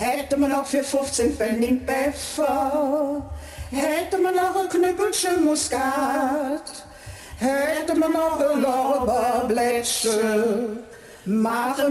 Hätte man noch für 15 Pfennig Pfeffer, hätte man noch ein Knüppelchen Muskat, hätte man noch ein Lorbeerblättchen, machen